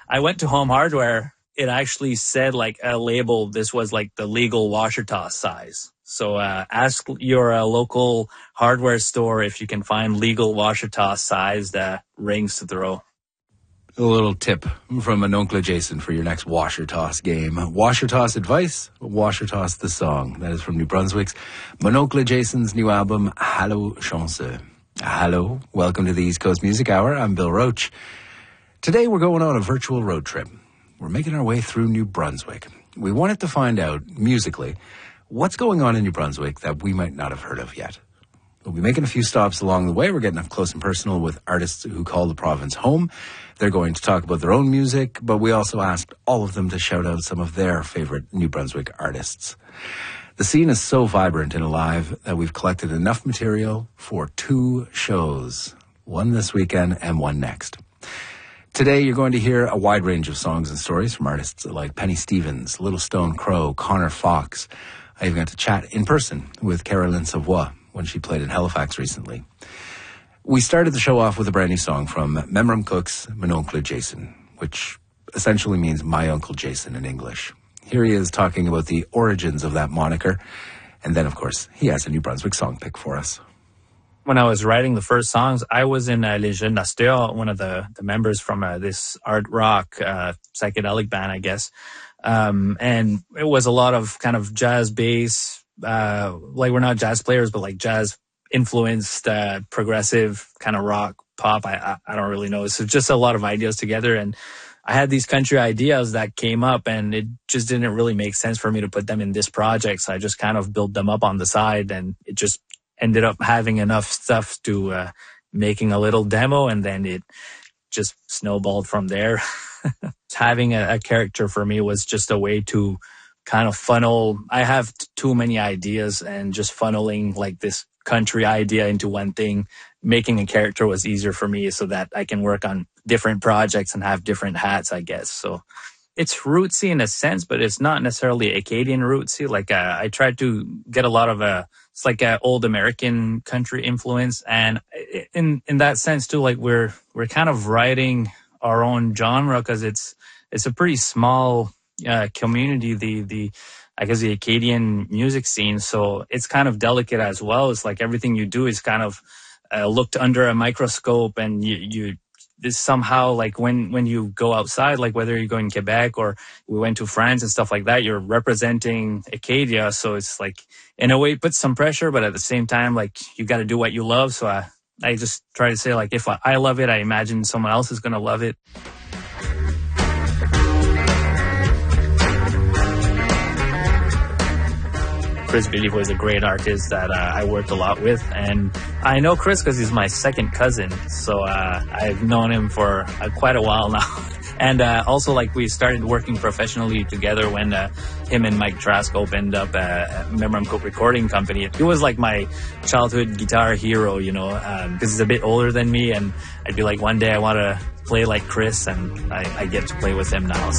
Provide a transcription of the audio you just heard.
I went to Home Hardware. It actually said like a label. This was like the legal washer toss size. So ask your local hardware store if you can find legal washer toss sized rings to throw. A little tip from Mon Oncle Jason for your next washer toss game. Washer toss advice, washer toss the song. That is from New Brunswick's Mon Oncle Jason's new album, Hallo Chance. Hello, welcome to the East Coast Music Hour. I'm Bill Roach. Today we're going on a virtual road trip. We're making our way through New Brunswick. We wanted to find out, musically, what's going on in New Brunswick that we might not have heard of yet. We'll be making a few stops along the way. We're getting up close and personal with artists who call the province home. They're going to talk about their own music, but we also asked all of them to shout out some of their favorite New Brunswick artists. The scene is so vibrant and alive that we've collected enough material for 2 shows, one this weekend and one next. Today, you're going to hear a wide range of songs and stories from artists like Penny Stevens, Little Stone Crow, Connor Fox. I even got to chat in person with Caroline Savoie when she played in Halifax recently. We started the show off with a brand new song from Memram Cook's Mon Oncle Jason, which essentially means My Uncle Jason in English. Here he is talking about the origins of that moniker. And then, of course, he has a New Brunswick song pick for us. When I was writing the first songs, I was in Les Jeunes d'Astur, one of the members from this art rock psychedelic band, I guess. And it was a lot of kind of jazz bass, like we're not jazz players, but like jazz influenced, progressive kind of rock pop. I don't really know. So just a lot of ideas together. And I had these country ideas that came up and it just didn't really make sense for me to put them in this project. So I just kind of built them up on the side and it just ended up having enough stuff to making a little demo. And then it just snowballed from there. Having a character for me was just a way to kind of funnel. I have too many ideas and just funneling like this country idea into one thing. Making a character was easier for me so that I can work on different projects and have different hats, I guess. So it's rootsy in a sense, but it's not necessarily Acadian rootsy. Like I tried to get a lot of it's like a old American country influence. And in that sense too, like we're kind of writing our own genre because it's a pretty small community, I guess the Acadian music scene. So it's kind of delicate as well. It's like everything you do is kind of looked under a microscope, and you this somehow, like when you go outside, like whether you go in Quebec or we went to France and stuff like that, you're representing Acadia. So it's like, in a way, it puts some pressure, but at the same time, like you got to do what you love. So I just try to say, like, if I love it, I imagine someone else is going to love it. Chris Béliveau is a great artist that I worked a lot with, and I know Chris because he's my second cousin, so I've known him for quite a while now. And also, like, we started working professionally together when him and Mike Trask opened up a Memram Cook recording company. He was like my childhood guitar hero, you know, because he's a bit older than me, and I'd be like, one day I want to play like Chris, and I get to play with him now.